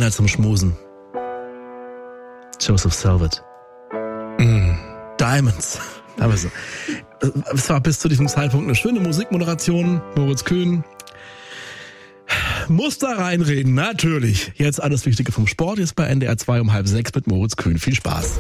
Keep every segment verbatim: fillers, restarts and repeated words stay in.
einer zum Schmusen. Joseph Salvat. Mm. Diamonds. Aber so. Es war bis zu diesem Zeitpunkt eine schöne Musikmoderation. Moritz Kühn muss da reinreden, natürlich. Jetzt alles Wichtige vom Sport, jetzt bei N D R zwei um halb sechs mit Moritz Kühn. Viel Spaß.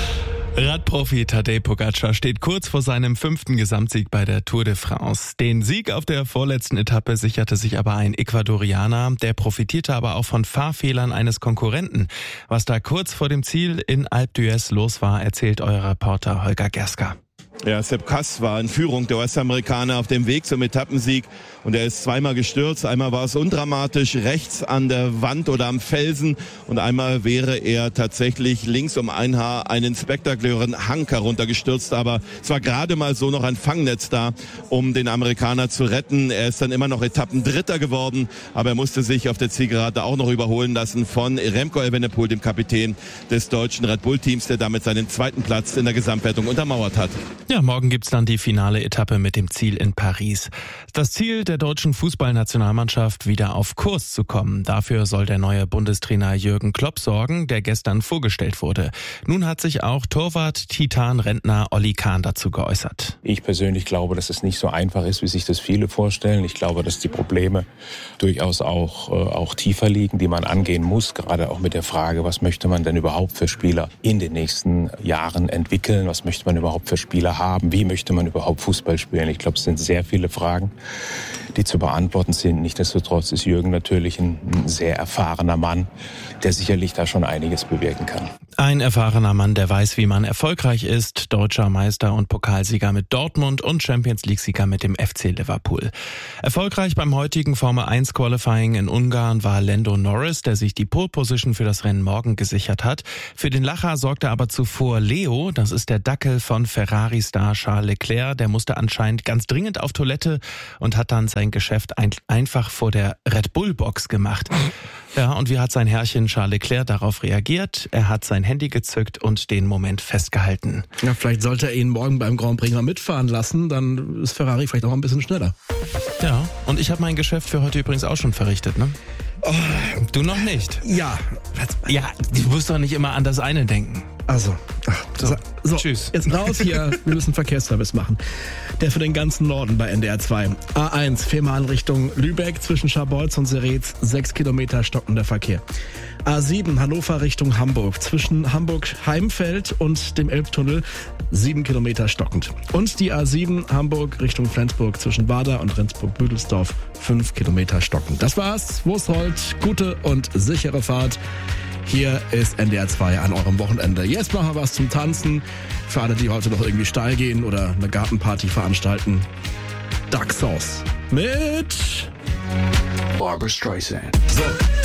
Radprofi Tadej Pogačar steht kurz vor seinem fünften Gesamtsieg bei der Tour de France. Den Sieg auf der vorletzten Etappe sicherte sich aber ein Ecuadorianer, der profitierte aber auch von Fahrfehlern eines Konkurrenten. Was da kurz vor dem Ziel in Alpe d'Huez los war, erzählt euer Reporter Holger Gerska. Ja, Sepp Kuss war in Führung, der US-Amerikaner, auf dem Weg zum Etappensieg. Und er ist zweimal gestürzt. Einmal war es undramatisch rechts an der Wand oder am Felsen. Und einmal wäre er tatsächlich links um ein Haar einen spektakulären Hang heruntergestürzt. Aber es war gerade mal so noch ein Fangnetz da, um den Amerikaner zu retten. Er ist dann immer noch Etappendritter geworden. Aber er musste sich auf der Zielgerade auch noch überholen lassen von Remco Evenepoel, dem Kapitän des deutschen Red Bull-Teams, der damit seinen zweiten Platz in der Gesamtwertung untermauert hat. Ja, morgen gibt's dann die finale Etappe mit dem Ziel in Paris. Das Ziel der deutschen Fußballnationalmannschaft, wieder auf Kurs zu kommen. Dafür soll der neue Bundestrainer Jürgen Klopp sorgen, der gestern vorgestellt wurde. Nun hat sich auch Torwart-Titan-Rentner Olli Kahn dazu geäußert. Ich persönlich glaube, dass es nicht so einfach ist, wie sich das viele vorstellen. Ich glaube, dass die Probleme durchaus auch, äh, auch tiefer liegen, die man angehen muss. Gerade auch mit der Frage, was möchte man denn überhaupt für Spieler in den nächsten Jahren entwickeln? Was möchte man überhaupt für Spieler haben? Wie möchte man überhaupt Fußball spielen? Ich glaube, es sind sehr viele Fragen, die zu beantworten sind. Nichtsdestotrotz ist Jürgen natürlich ein sehr erfahrener Mann, der sicherlich da schon einiges bewirken kann. Ein erfahrener Mann, der weiß, wie man erfolgreich ist. Deutscher Meister und Pokalsieger mit Dortmund und Champions-League-Sieger mit dem F C Liverpool. Erfolgreich beim heutigen Formel eins Qualifying in Ungarn war Lando Norris, der sich die Pole-Position für das Rennen morgen gesichert hat. Für den Lacher sorgte aber zuvor Leo, das ist der Dackel von Ferrari-Star Charles Leclerc. Der musste anscheinend ganz dringend auf Toilette und hat dann sein Geschäft ein- einfach vor der Red Bull-Box gemacht. Ja, und wie hat sein Herrchen Charles Leclerc darauf reagiert? Er hat sein Handy gezückt und den Moment festgehalten. Ja, vielleicht sollte er ihn morgen beim Grand Prix mal mitfahren lassen, dann ist Ferrari vielleicht auch ein bisschen schneller. Ja, und ich habe mein Geschäft für heute übrigens auch schon verrichtet, ne? Oh. Du noch nicht? Ja. Ja, du musst doch nicht immer an das eine denken. Also, ach, So, so, tschüss. Jetzt raus hier, wir müssen Verkehrsservice machen. Der für den ganzen Norden bei N D R zwei. A eins, Fehmarn Richtung Lübeck, zwischen Scharbeutz und Seretz, sechs Kilometer stockender Verkehr. A sieben, Hannover Richtung Hamburg, zwischen Hamburg-Heimfeld und dem Elbtunnel, sieben Kilometer stockend. Und die A sieben, Hamburg Richtung Flensburg, zwischen Wader und Rendsburg-Büdelsdorf, fünf Kilometer stockend. Das war's, wo es rollt, gute und sichere Fahrt. Hier ist N D R zwei an eurem Wochenende. Jetzt machen wir was zum Tanzen. Für alle, die heute noch irgendwie steil gehen oder eine Gartenparty veranstalten. Duck Sauce mit Barbra Streisand. So.